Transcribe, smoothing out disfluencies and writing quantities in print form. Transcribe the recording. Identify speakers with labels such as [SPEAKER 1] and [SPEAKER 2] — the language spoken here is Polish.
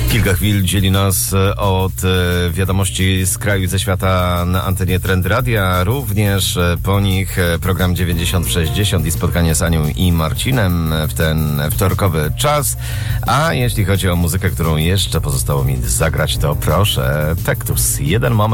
[SPEAKER 1] Kilka chwil dzieli nas od wiadomości z kraju i ze świata na antenie Trend Radia. Również po nich program 9060 i spotkanie z Anią i Marcinem w ten wtorkowy czas. A jeśli chodzi o muzykę, którą jeszcze pozostało mi zagrać, to proszę, Tektus. Jeden moment.